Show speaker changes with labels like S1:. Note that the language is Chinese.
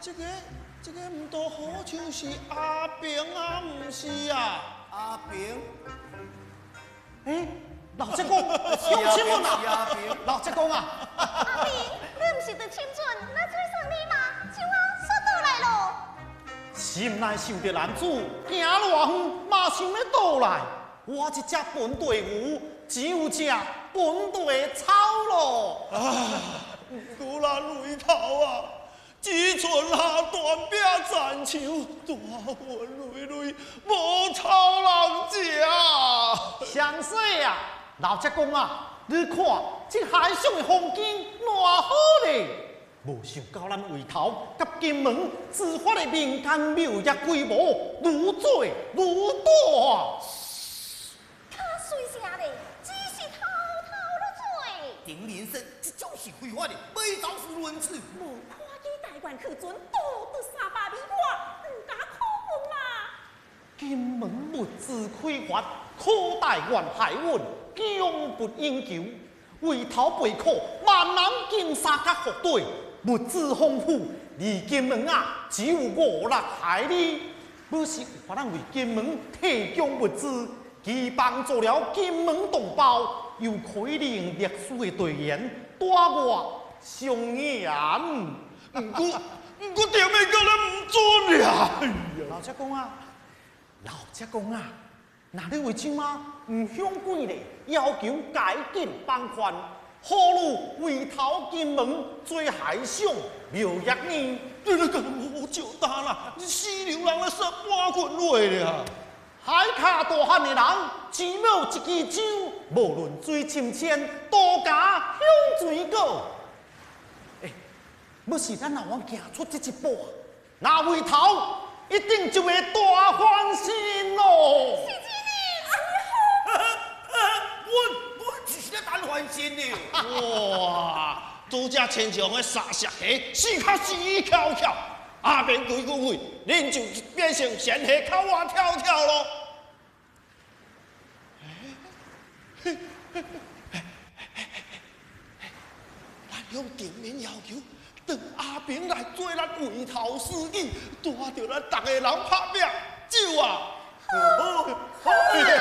S1: 这个唔多好像是阿平啊，唔是啊？
S2: 阿平，
S3: 哎，老职工，有请问啊！老职工啊！
S4: 阿平，你唔是在清纯，那追上你吗？就啊，说倒来咯。
S3: 心内想着男主行偌远，马上要倒来，我一只笨队伍只有只笨队草咯。
S1: 古兰回头啊！只剩下断柄残树，大云累累，无草人食。
S3: 详细啊，老职工啊，你看这海上的风景偌好咧！无想到咱回头甲金门自发的民间庙业规模愈做愈大。
S4: 卡水啥咧？只是偷偷了做。
S2: 丁连生，这就是非法的，没遭受论次。
S4: 无看见大官去准，多得300米外，唔敢可问嘛。
S3: 金门物资匮乏，可大沿海运供不应求，为头背靠万人警察甲部队，物资丰富，离金门啊只有5-6海里。要是有法人为金门提供物资，既帮助了金门同胞，又可以令历史的队员带我上演。
S1: 不过点咩叫人唔准呀？
S3: 老职工啊！老职工啊，那你为什么唔向贵咧？要求改进放宽，何如回头金门做海上庙业呢？
S1: 你那个无招打啦！死流人啊，杀半群落了。
S3: 海卡大汉的人，只要一支酒，无论水深浅，都加向水过。要是咱老王行出这一步，那回头一定就会大欢喜咯。
S4: 是真的，
S2: 我只是咧等欢心呢。
S1: 哇！拄只亲像个沙石虾，死卡死翘翘，阿边鬼鬼鬼，恁就变成仙虾口蛙跳跳咯。咱用顶面要求。等阿平来做咱回头司机，带着咱逐个人拍拼，走啊！
S4: 好。